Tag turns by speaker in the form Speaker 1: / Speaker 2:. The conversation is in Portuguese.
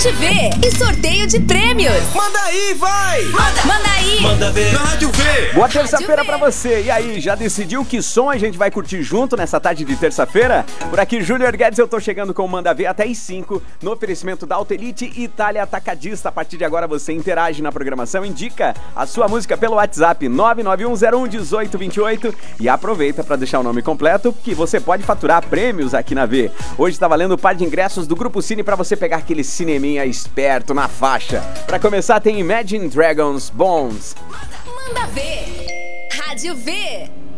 Speaker 1: Rede V e sorteio de prêmios.
Speaker 2: Manda aí, vai!
Speaker 1: Manda aí!
Speaker 2: Manda ver na Rádio V!
Speaker 3: Boa terça-feira pra você. E aí, já decidiu que som a gente vai curtir junto nessa tarde de terça-feira? Por aqui, Júnior Guedes, eu tô chegando com o Manda Ver até às 5, no oferecimento da Autelite e Itália Atacadista. A partir de agora você interage na programação, indica a sua música pelo WhatsApp 991011828 e aproveita pra deixar o nome completo, que você pode faturar prêmios aqui na V. Hoje tá valendo o par de ingressos do Grupo Cine pra você pegar aquele cineminha esperto na faixa. Pra começar tem Imagine Dragons Bones.
Speaker 1: Manda ver! Rádio V!